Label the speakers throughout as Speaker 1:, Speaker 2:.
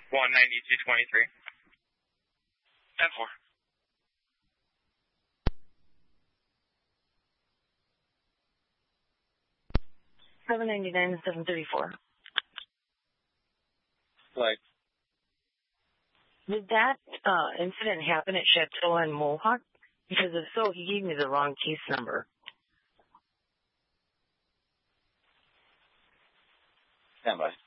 Speaker 1: 192.23.
Speaker 2: 10-4.
Speaker 3: 799 and 734.
Speaker 2: Flag.
Speaker 3: Did that incident happen at Chateau and Mohawk? Because if so, he gave me the wrong case number.
Speaker 2: Stand by.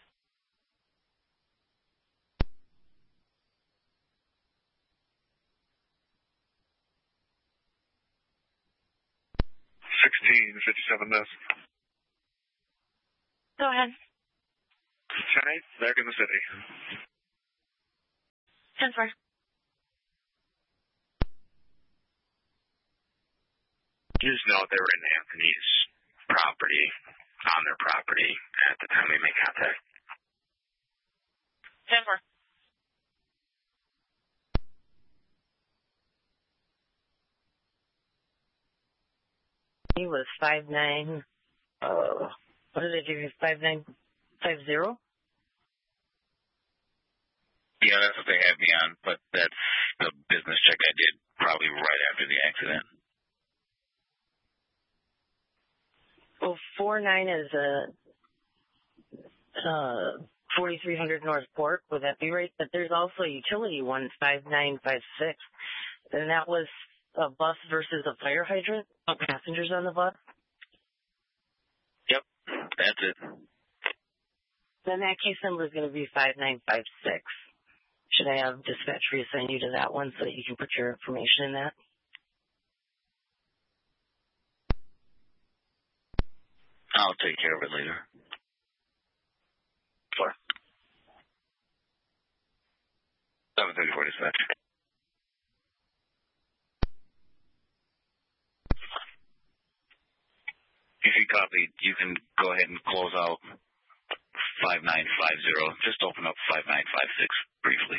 Speaker 4: $16.57.
Speaker 3: Go ahead.
Speaker 4: 10-8, back in the city.
Speaker 3: 10-4.
Speaker 1: You just know they were in Anthony's property, on their property, at the time we made contact.
Speaker 3: 10-4. He was 5'9". What did I give you? 5'9", 50?
Speaker 1: Yeah, that's what they have me on, but that's the business check I did probably right after the accident.
Speaker 3: Well, 4'9" is 4300 North Port. Would that be right? But there's also a utility one, 5956, and that was a bus versus a fire hydrant. Passengers on the bus.
Speaker 1: Yep, that's it.
Speaker 3: Then that case number is going to be 5956. Should I have dispatch reassign you to that one so that you can put your information in that?
Speaker 1: I'll take care of it later. 4. 734 dispatch. If you copy, you can go ahead and close out 5950. Just open up 5956 briefly.